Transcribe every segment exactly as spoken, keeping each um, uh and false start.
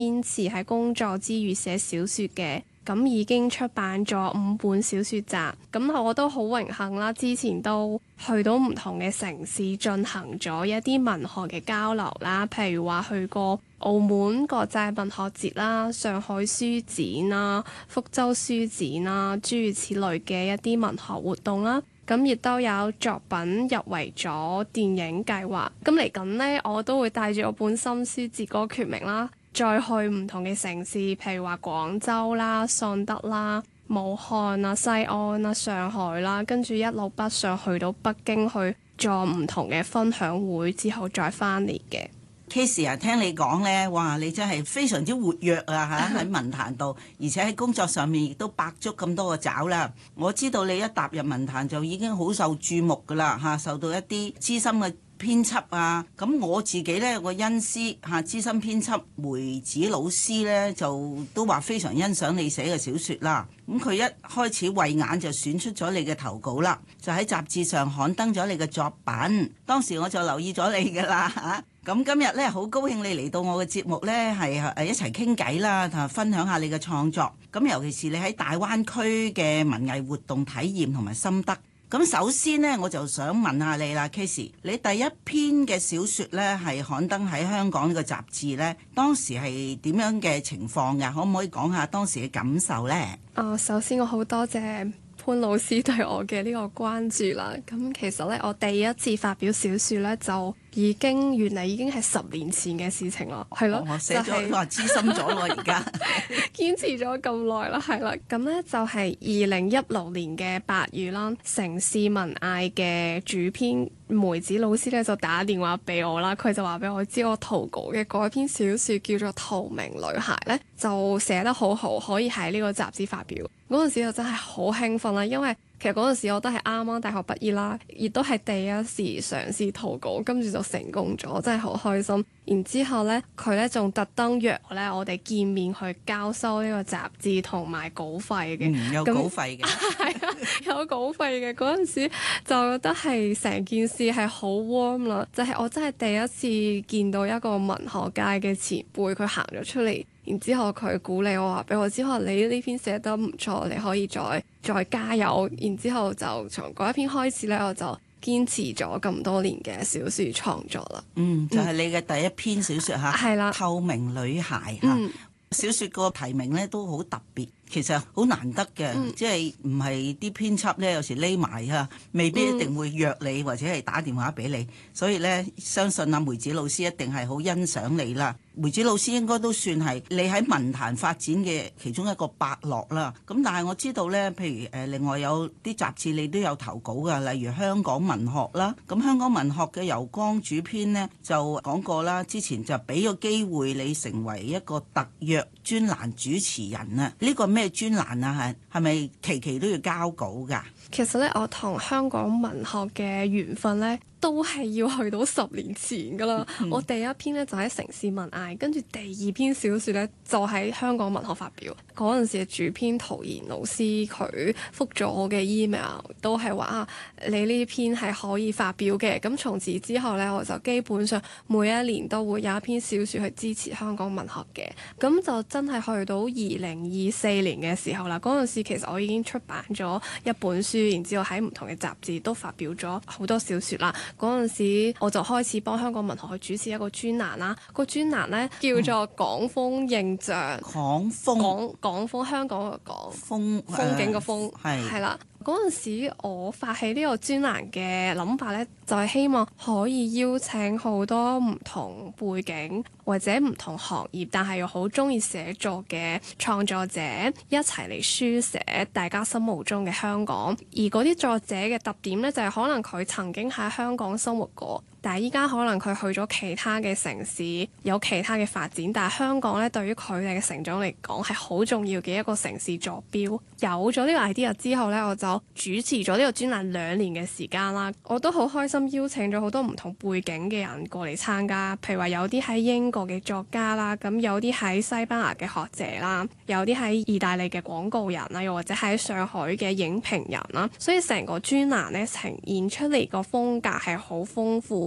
堅持喺工作之餘寫小説嘅。咁已經出版咗五本小説集，咁我都好榮幸啦。之前都去到唔同嘅城市進行咗一啲文學嘅交流啦，譬如話去過澳門國際文學節啦、上海書展啦、福州書展啦，諸如此類嘅一啲文學活動啦。咁亦都有作品入圍咗電影計劃。咁嚟緊呢，我都會帶住我本新書《自歌決明》啦。再去唔同嘅城市，譬如話廣州啦、順德啦、武漢啊、西安啊、上海啦，跟住一路北上去到北京去做唔同嘅分享會，之後再翻嚟嘅。 Casey 啊，聽你講呢，哇！你真係非常之活躍啊嚇，喺文壇度，而且喺工作上面亦都百足咁多個爪啦。我知道你一踏入文壇就已經好受注目噶啦嚇，受到一啲資深嘅編輯啊，咁我自己呢，我恩師嚇資深編輯梅子老師呢，就都話非常欣賞你寫嘅小説啦。咁佢一開始慧眼就選出咗你嘅投稿啦，就喺雜誌上刊登咗你嘅作品。當時我就留意咗你㗎啦嚇。咁今日呢，好高興你嚟到我嘅節目呢，係誒一齊傾偈啦，同埋分享下你嘅創作。咁尤其是你喺大灣區嘅文藝活動體驗同埋心得。咁首先呢，我就想問下你啦，Casey，你第一篇嘅小説呢係刊登喺香港呢個雜誌呢，當時係點樣嘅情況㗎？可唔可以講下當時嘅感受呢？ 哦，首先我好多謝潘老師對我嘅呢個關注啦。咁其實呢，我第一次發表小説呢，就已經原嚟已經係十年前嘅事情咯，係咯， 我寫咗話資深咗咯，而家堅持咗咁耐啦，係啦，咁呢就係二零一六年嘅八月啦，城市文藝嘅主編梅子老師咧就打電話俾我啦，佢就話俾我知我投稿嘅嗰篇小説叫做《透明女孩》呢，就寫得好好，可以喺呢個雜誌發表。嗰陣時就真係好興奮啦，因為其實嗰陣時我都係啱啱大學畢業啦，亦都係第一時嘗試投稿，跟住就成功咗，真係好開心。然之後呢，佢呢仲特登約我呢，我哋見面去交收呢個雜誌同埋稿費嘅、 嗯，有稿費嘅， 係啊，有稿費嘅。嗰陣時就覺得係成件事係好 warm 啦，就係、是、我真係第一次見到一個文學界嘅前輩，佢行咗出嚟。然之後佢鼓勵我話俾我知，可能你呢篇寫得唔錯，你可以再再加油。然之後就從嗰一篇開始呢，我就堅持咗咁多年嘅小説創作啦。 嗯，就係、是、你嘅第一篇小説嚇，係、嗯、啦，《透明女孩》嚇、嗯。小説個題名呢都好特別，其實好難得嘅、嗯，即係唔係啲編輯呢，有時匿埋啊，未必一定會約你、嗯、或者係打電話俾你，所以呢，相信阿梅子老師一定係好欣賞你啦。梅子老師應該都算係你喺文壇發展嘅其中一個伯樂啦。咁但係我知道呢，譬如誒另外有啲雜誌你都有投稿㗎，例如香港文學啦。咁香港文學嘅游光主編呢，就講過啦，之前就俾個機會你成為一個特約專欄主持人啊。呢個咩專欄啊？係係咪期期都要交稿㗎？ 其實咧，我同香港文學嘅緣分咧，都係要去到十年前噶啦。嗯、我第一篇咧就喺城市文藝，跟住第二篇小説咧就喺香港文學發表。嗰陣時嘅主編陶然老師佢覆咗我嘅 email，都係話啊，你呢篇係可以發表嘅。咁從此之後咧，我就基本上每一年都會有一篇小説去支持香港文學嘅。咁就真係去到二零二四年嘅時候啦。嗰陣時其實我已經出版咗一本書。然之後喺唔同嘅雜誌都發表咗好多小説啦。嗰陣時我就開始幫香港文學去主持一個專欄啦。個專欄呢叫做港風印象。港風，港風，香港嘅港風，風景嘅風，係係啦。嗰陣時我發起呢個專欄嘅諗法呢，就係希望可以邀請好多唔同背景或者唔同行業，但係又好中意寫作嘅創作者一齊嚟書寫大家心目中嘅香港。而嗰啲作者嘅特點呢，就係可能佢曾經喺香港生活過，但係依家可能佢去咗其他嘅城市，有其他嘅發展。但係香港呢，對於佢哋嘅成長嚟講係好重要嘅一個城市坐標。有咗呢個 idea 之後呢，我就主持咗呢個專欄兩年嘅時間啦。我都好開心邀請咗好多唔同背景嘅人過嚟參加，譬如話有啲喺英國嘅作家啦，咁有啲喺西班牙嘅學者啦，有啲喺意大利嘅廣告人啦，又或者喺上海嘅影評人啦。所以成個專欄呢，呈現出嚟個風格係好豐富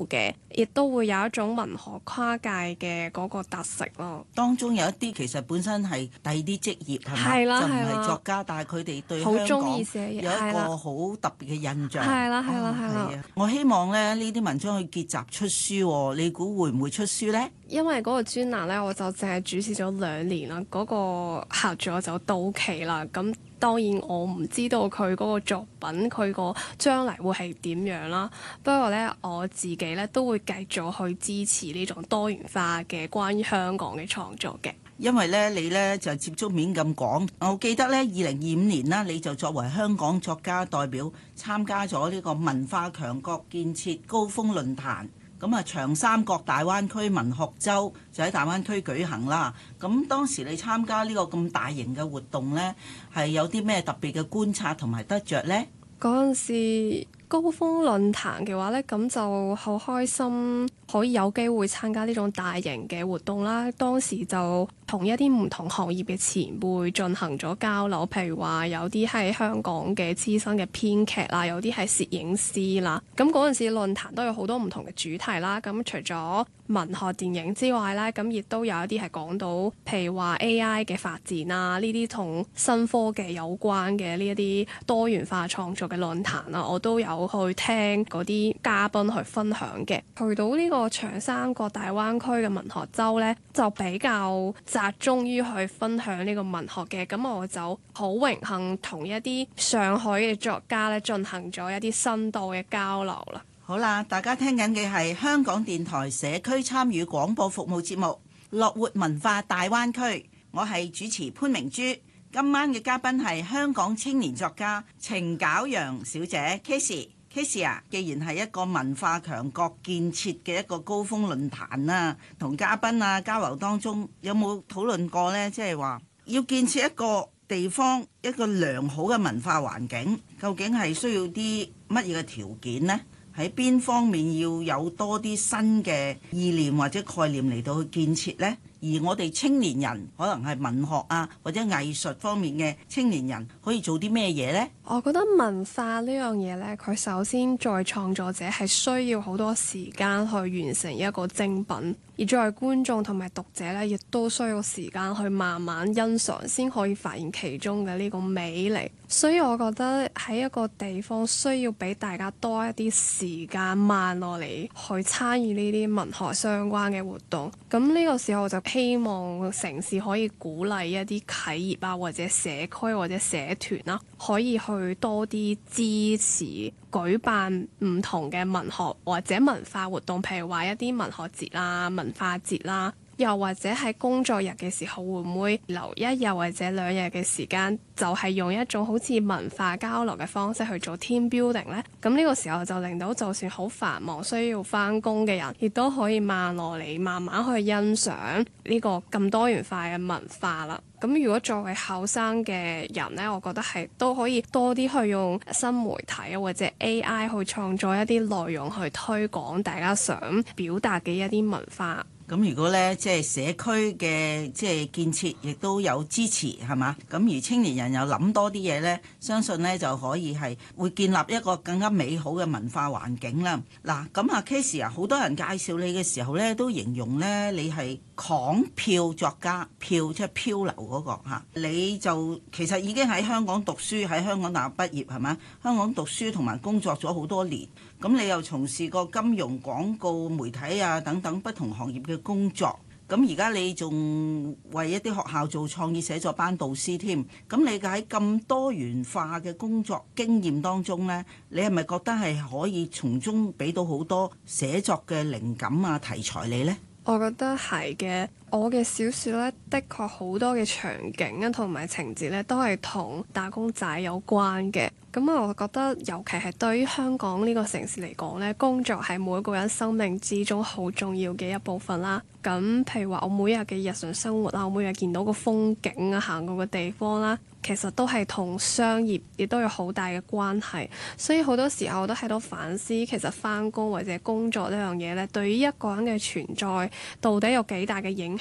嘅，亦都會有一種文學跨界嘅嗰個特色咯。 當中有一啲其實本身係第二啲職業係咪？ 係啦， 就唔係啦係作家，但係佢哋對好香港中意寫嘢， 有一個好特別嘅印象。 係啦，係啦，係啦。 啊，我希望咧呢啲文章去結集出書喎，你估會唔會出書呢？ 因為嗰個專欄呢，我就淨係主持咗兩年啦，嗰、嗰個合作就到期啦。咁當然我唔知道佢嗰個作品佢個將來會係點樣啦。不過呢，我自己呢都會繼續去支持呢種多元化嘅關於香港嘅創作嘅。 因為咧，你咧就接觸面咁廣，我記得咧，二零二五年啦，你就作為香港作家代表參加咗呢個文化強國建設高峰論壇。咁啊，長三角大灣區文學週就喺大灣區舉行啦。咁當時你參加呢個咁大型嘅活動呢，係有啲咩特別嘅觀察同埋得着呢？ 嗰陣時高峰論壇嘅話呢，咁就好開心可以有機會參加呢種大型嘅活動啦。當時就同一啲唔同行業嘅前輩進行咗交流，譬如話有啲係香港嘅資深嘅編劇啦，有啲係攝影師啦。咁嗰陣時論壇都有好多唔同嘅主題啦。咁除咗文學電影之外咧，咁亦都有一啲係講到譬如話 A I 嘅發展啊，呢啲同新科技有關嘅呢一啲多元化創作嘅論壇啊，我都有去聽嗰啲嘉賓去分享嘅。去到呢個長三角大灣區嘅文學週呢，就比較集中於去分享呢個文學嘅。咁我就好榮幸同一啲上海嘅作家咧進行咗一啲深度嘅交流啦。 好啦，大家聽緊嘅係香港電台社區參與廣播服務節目《樂活文化大灣區》，我係主持潘明珠。今晚嘅嘉賓係香港青年作家程皎洋小姐 Casey。Casey 啊，既然係一個文化強國建設嘅一個高峰論壇啊，同嘉賓啊交流當中有冇討論過呢？即係話要建設一個地方一個良好嘅文化環境，究竟係需要啲乜嘢嘅條件呢？喺邊方面要有多啲新嘅意念或者概念嚟到去建設呢？而我哋青年人可能係文學啊或者藝術方面嘅青年人可以做啲咩嘢呢？ 我覺得文化呢樣嘢呢，佢首先作為創作者係需要好多時間去完成一個精品，而作為觀眾同埋讀者呢，亦都需要時間去慢慢欣賞，先可以發現其中嘅呢個美麗。所以我覺得喺一個地方需要俾大家多一啲時間慢落嚟去參與呢啲文學相關嘅活動。咁呢個時候我就希望城市可以鼓勵一啲企業啊或者社區或者社團啦，可以去多啲支持舉辦唔同嘅文學或者文化活動，譬如話一啲文學節啦、文化節啦。又或者喺工作日嘅時候，會唔會留一日或者兩日嘅時間，就係用一種好似文化交流嘅方式去做 team building 呢？咁呢個時候就令到就算好繁忙需要返工嘅人，亦都可以慢落嚟，慢慢去欣賞呢個咁多元化嘅文化啦。咁如果作為後生嘅人呢，我覺得係都可以多啲去用新媒體或者 A I 去創作一啲內容去推廣大家想表達嘅一啲文化。 咁如果咧，即係社區嘅即係建設，亦都有支持，係嘛？咁而青年人又諗多啲嘢咧，相信咧就可以係會建立一個更加美好嘅文化環境啦。嗱，咁啊 Casey 啊，好多人介紹你嘅時候咧，都形容咧你係港漂作家，漂即係漂流嗰個嚇。你就其實已經喺香港讀書，喺香港大學畢業係嘛？香港讀書同埋工作咗好多年。咁你又從事過金融、廣告、媒體啊等等不同行業嘅工作，咁而家你仲為一啲學校做創意寫作班導師添，咁你喺咁多元化嘅工作經驗當中呢，你係咪覺得係可以從中俾到好多寫作嘅靈感啊題材你呢？ 我覺得係嘅，我嘅小説呢，的確好多嘅場景啊同埋情節呢，都係同打工仔有關嘅。咁我覺得尤其係對於香港呢個城市嚟講呢，工作係每一個人生命之中好重要嘅一部分啦。咁譬如話我每日嘅日常生活啊，我每日見到個風景啊，行過嘅地方啦，其實都係同商業亦都有好大嘅關係。所以好多時候我都喺度反思，其實返工或者工作呢樣嘢呢，對於一個人嘅存在到底有幾大嘅影響，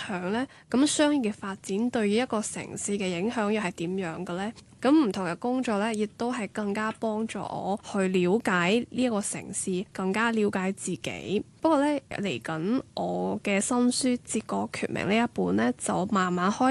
響呢？咁商業嘅發展對於一個城市嘅影響又係點樣嘅呢？咁唔同嘅工作呢，亦都係更加幫助我去了解呢一個城市，更加了解自己。不過呢，嚟緊我嘅新書《捷國權名》呢一本呢，就慢慢開